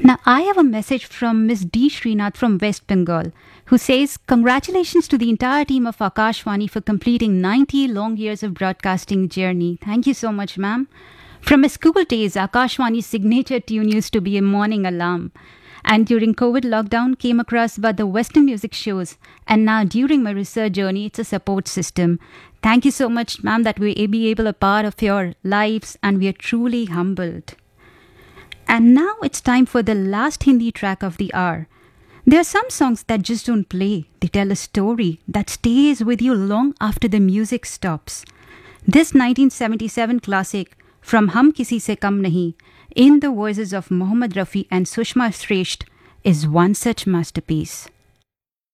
Now, I have a message from Miss D. Srinath from West Bengal, who says, congratulations to the entire team of Akashvani for completing 90 long years of broadcasting journey. Thank you so much, ma'am. From my school days, Akashvani's signature tune used to be a morning alarm. And during COVID lockdown, came across about the Western music shows. And now during my research journey, it's a support system. Thank you so much, ma'am, that we be able a part of your lives, and we are truly humbled. And now it's time for the last Hindi track of the hour. There are some songs that just don't play. They tell a story that stays with you long after the music stops. This 1977 classic from Hum Kisi Se Kam Nahi, in the voices of Mohammad Rafi and Sushma Shrestha, is one such masterpiece.